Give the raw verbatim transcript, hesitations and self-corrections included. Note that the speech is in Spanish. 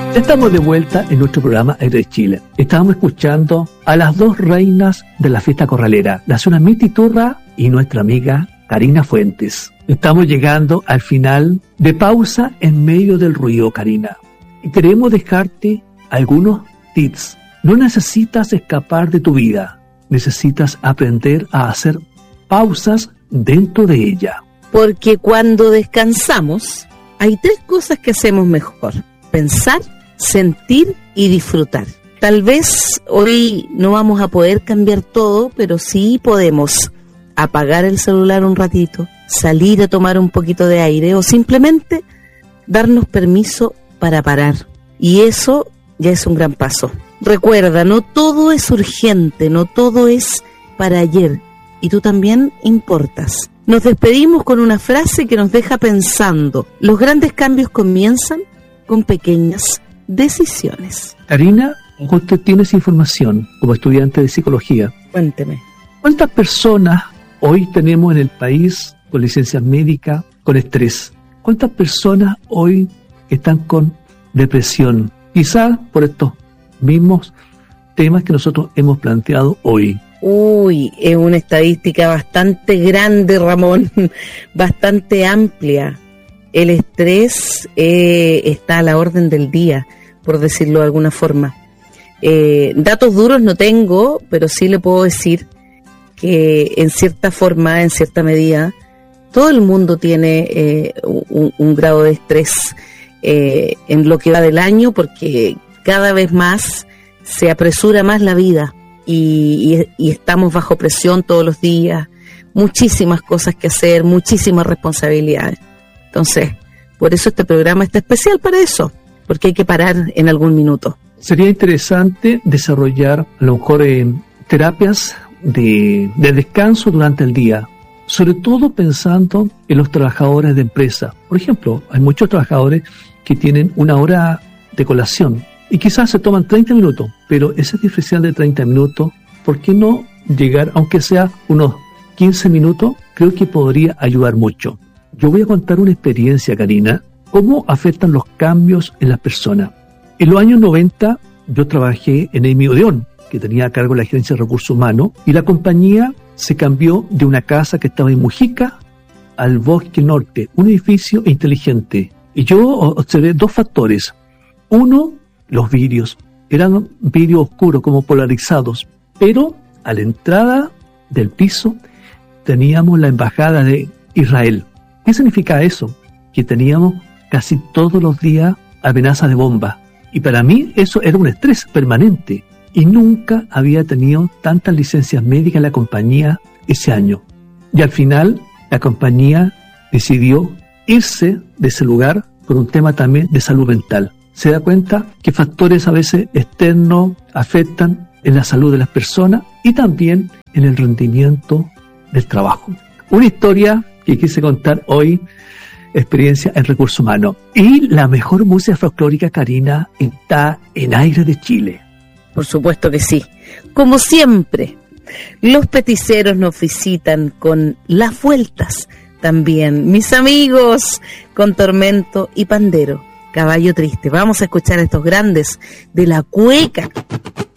Estamos de vuelta en nuestro programa Aire de Chile. Estábamos escuchando a las dos reinas de la fiesta corralera, la zona Miti Turra y nuestra amiga Karina Fuentes. Estamos llegando al final de Pausa en medio del ruido, Karina. Y queremos dejarte algunos tips. No necesitas escapar de tu vida, necesitas aprender a hacer pausas dentro de ella. Porque cuando descansamos, hay tres cosas que hacemos mejor: pensar, sentir y disfrutar. Tal vez hoy no vamos a poder cambiar todo, pero sí podemos apagar el celular un ratito, salir a tomar un poquito de aire o simplemente darnos permiso para parar. Y eso ya es un gran paso. Recuerda, no todo es urgente, no todo es para ayer. Y tú también importas. Nos despedimos con una frase que nos deja pensando. Los grandes cambios comienzan con pequeñas decisiones. Karina, usted tiene esa información como estudiante de psicología. Cuénteme. ¿Cuántas personas hoy tenemos en el país con licencia médica con estrés? ¿Cuántas personas hoy están con depresión? Quizás por estos mismos temas que nosotros hemos planteado hoy. Uy, es una estadística bastante grande, Ramón, bastante amplia. El estrés eh, está a la orden del día, por decirlo de alguna forma. Eh, datos duros no tengo, pero sí le puedo decir que en cierta forma, en cierta medida, todo el mundo tiene eh, un, un grado de estrés eh, en lo que va del año, porque cada vez más se apresura más la vida y, y, y estamos bajo presión todos los días, muchísimas cosas que hacer, muchísimas responsabilidades. Entonces, por eso este programa está especial para eso, porque hay que parar en algún minuto. Sería interesante desarrollar a lo mejor eh, terapias de, de descanso durante el día, sobre todo pensando en los trabajadores de empresa. Por ejemplo, hay muchos trabajadores que tienen una hora de colación y quizás se toman treinta minutos, pero ese diferencial de treinta minutos, ¿por qué no llegar, aunque sea unos quince minutos? Creo que podría ayudar mucho. Yo voy a contar una experiencia, Karina, cómo afectan los cambios en las personas. En los años noventa yo trabajé en Amy Odeón, que tenía a cargo la Agencia de Recursos Humanos, y la compañía se cambió de una casa que estaba en Mujica al Bosque Norte, un edificio inteligente. Y yo observé dos factores. Uno, los vidrios. Eran vidrios oscuros, como polarizados, pero a la entrada del piso teníamos la embajada de Israel. ¿Qué significa eso? Que teníamos casi todos los días amenazas de bomba. Y para mí eso era un estrés permanente. Y nunca había tenido tantas licencias médicas en la compañía ese año. Y al final la compañía decidió irse de ese lugar por un tema también de salud mental. Se da cuenta que factores a veces externos afectan en la salud de las personas y también en el rendimiento del trabajo. Una historia que quise contar hoy, experiencia en recursos humanos. Y la mejor música folclórica, Karina, está en Aire de Chile. Por supuesto que sí. Como siempre, los peticeros nos visitan con las vueltas también. Mis amigos, con Tormento y Pandero, Caballo Triste. Vamos a escuchar a estos grandes de la cueca.